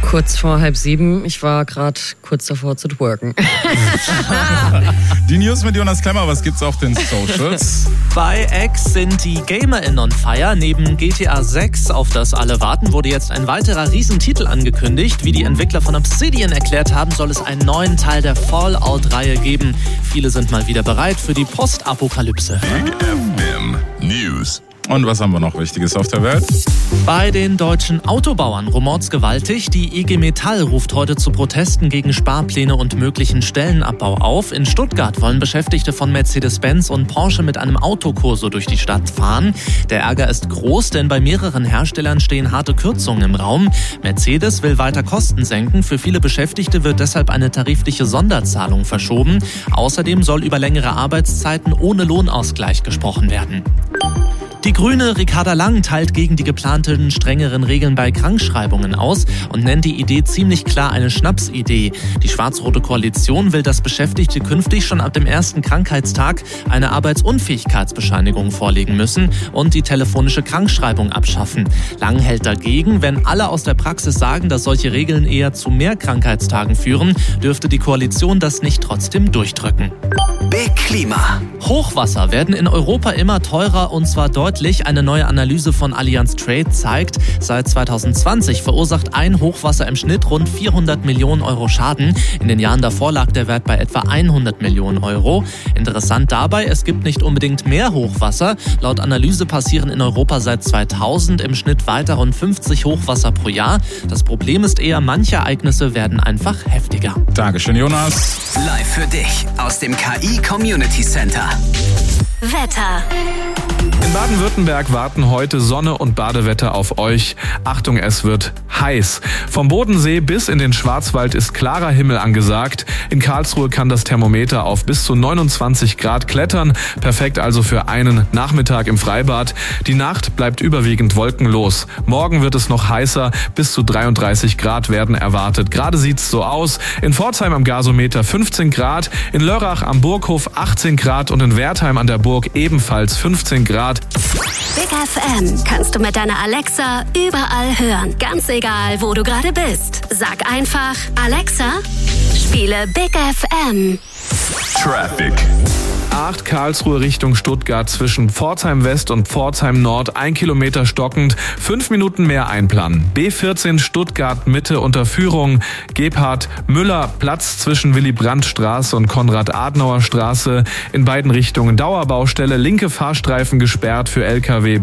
Kurz vor 6:30. Ich war gerade kurz davor zu twerken. Die News mit Jonas Klemmer, was gibt's auf den Socials? Bei X sind die GamerInnen on fire. Neben GTA 6, auf das alle warten, wurde jetzt ein weiterer Riesentitel angekündigt. Wie die Entwickler von Obsidian erklärt haben, soll es einen neuen Teil der Fallout-Reihe geben. Viele sind mal wieder bereit für die Postapokalypse. Big FM News. Und was haben wir noch Wichtiges auf der Welt? Bei den deutschen Autobauern rumort's gewaltig. Die IG Metall ruft heute zu Protesten gegen Sparpläne und möglichen Stellenabbau auf. In Stuttgart wollen Beschäftigte von Mercedes-Benz und Porsche mit einem Autokorso durch die Stadt fahren. Der Ärger ist groß, denn bei mehreren Herstellern stehen harte Kürzungen im Raum. Mercedes will weiter Kosten senken. Für viele Beschäftigte wird deshalb eine tarifliche Sonderzahlung verschoben. Außerdem soll über längere Arbeitszeiten ohne Lohnausgleich gesprochen werden. Die Grüne Ricarda Lang teilt gegen die geplanten strengeren Regeln bei Krankschreibungen aus und nennt die Idee ziemlich klar eine Schnapsidee. Die schwarz-rote Koalition will, dass Beschäftigte künftig schon ab dem ersten Krankheitstag eine Arbeitsunfähigkeitsbescheinigung vorlegen müssen und die telefonische Krankschreibung abschaffen. Lang hält dagegen, wenn alle aus der Praxis sagen, dass solche Regeln eher zu mehr Krankheitstagen führen, dürfte die Koalition das nicht trotzdem durchdrücken. Big Klima. Hochwasser werden in Europa immer teurer und zwar deutlich. Eine neue Analyse von Allianz Trade zeigt, seit 2020 verursacht ein Hochwasser im Schnitt rund 400 Millionen Euro Schaden. In den Jahren davor lag der Wert bei etwa 100 Millionen Euro. Interessant dabei, es gibt nicht unbedingt mehr Hochwasser. Laut Analyse passieren in Europa seit 2000 im Schnitt weiter rund 50 Hochwasser pro Jahr. Das Problem ist eher, manche Ereignisse werden einfach heftiger. Dankeschön, Jonas. Live für dich aus dem KI Community Center. Wetter. In Baden-Württemberg warten heute Sonne und Badewetter auf euch. Achtung, es wird heiß. Vom Bodensee bis in den Schwarzwald ist klarer Himmel angesagt. In Karlsruhe kann das Thermometer auf bis zu 29 Grad klettern. Perfekt also für einen Nachmittag im Freibad. Die Nacht bleibt überwiegend wolkenlos. Morgen wird es noch heißer. Bis zu 33 Grad werden erwartet. Gerade sieht's so aus. In Pforzheim am Gasometer 15 Grad. In Lörrach am Burghof 18 Grad und in Wertheim an der Burg ebenfalls 15 Grad. Big FM kannst du mit deiner Alexa überall hören. Ganz egal, wo du gerade bist. Sag einfach, Alexa, spiele Big FM. Traffic. A8 Karlsruhe Richtung Stuttgart zwischen Pforzheim West und Pforzheim Nord 1 Kilometer stockend, 5 Minuten mehr einplanen. B14 Stuttgart Mitte unter Führung, Gebhard Müller Platz zwischen Willy-Brandt-Straße und Konrad-Adenauer-Straße, in beiden Richtungen Dauerbaustelle, linke Fahrstreifen gesperrt für LKW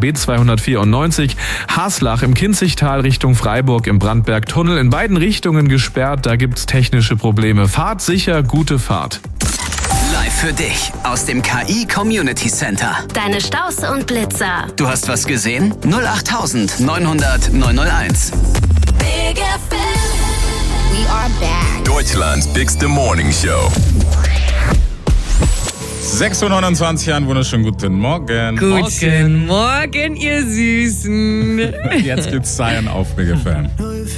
B294, Haslach im Kinzigtal Richtung Freiburg im Brandbergtunnel, in beiden Richtungen gesperrt, da gibt's technische Probleme. Fahrt sicher, gute Fahrt. Live für dich aus dem KI Community Center. Deine Staus und Blitzer. Du hast was gesehen? 08000 900 901. Big FM. We are back. Deutschlands bigste Morning Show. 6:29 Uhr, einen wunderschönen guten Morgen. Guten Morgen, ihr Süßen. Jetzt gibt's Zion auf Big FM.